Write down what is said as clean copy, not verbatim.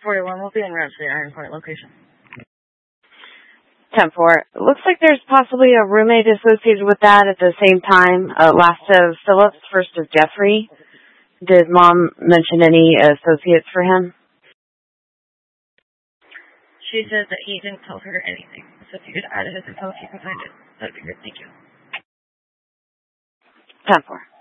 41 will be in route to the Iron Point location. 10-4. It looks like there's possibly a roommate associated with that at the same time. Last of Phillips, first of Jeffrey. Did Mom mention any associates for him? She said that he didn't tell her anything. So if you could add his info if you can find it, that'd be great. Thank you. 10-4.